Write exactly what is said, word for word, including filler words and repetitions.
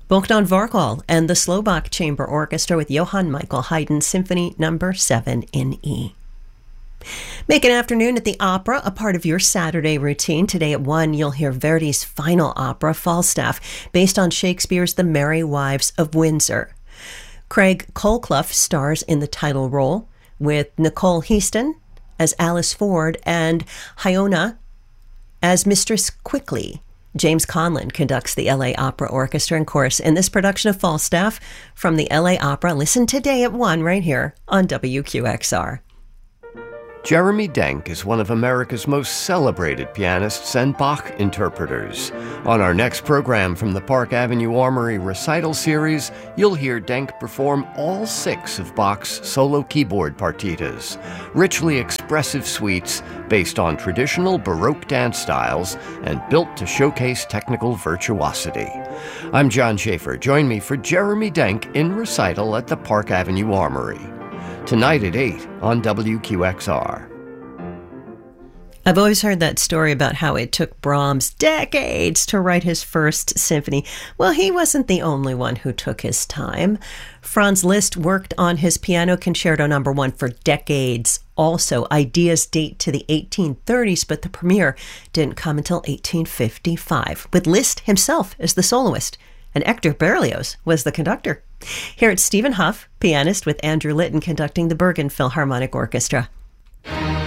Bogdan Varkol and the Slovak Chamber Orchestra with Johann Michael Haydn Symphony Number seven in E. Make an afternoon at the opera a part of your Saturday routine. Today at one, you'll hear Verdi's final opera, Falstaff, based on Shakespeare's The Merry Wives of Windsor. Craig Colclough stars in the title role, with Nicole Heaston as Alice Ford and Hyona as Mistress Quickly. James Conlon conducts the L A Opera Orchestra and Chorus in this production of Falstaff from the L A Opera. Listen today at one right here on W Q X R. Jeremy Denk is one of America's most celebrated pianists and Bach interpreters. On our next program from the Park Avenue Armory Recital Series, you'll hear Denk perform all six of Bach's solo keyboard partitas, richly expressive suites based on traditional Baroque dance styles and built to showcase technical virtuosity. I'm John Schaefer. Join me for Jeremy Denk in recital at the Park Avenue Armory. Tonight at eight on W Q X R. I've always heard that story about how it took Brahms decades to write his first symphony. Well, he wasn't the only one who took his time. Franz Liszt worked on his Piano Concerto Number One for decades. Also, ideas date to the eighteen thirties, but the premiere didn't come until eighteen fifty-five, with Liszt himself as the soloist, and Hector Berlioz was the conductor. Here it's Stephen Huff, pianist, with Andrew Litton conducting the Bergen Philharmonic Orchestra.